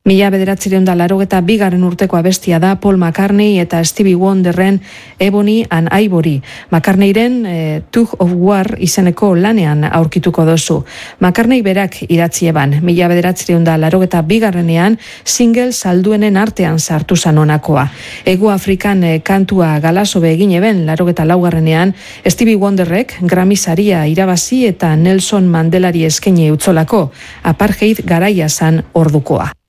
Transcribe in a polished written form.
1982 urteko abestia da Paul McCartney eta Stevie Wonderren Ebony and Ivory. McCartneyren Tug of War izeneko lanean aurkituko dozu. McCartney berak idatzi eban, 1982 single salduenen artean sartu zan honakoa. Ego Afrikan kantua galasobe egin eben 84ean Stevie Wonderrek Grammy saria irabazi eta Nelson Mandelari eskaini utzolako, apartheid garaia zan ordukoa.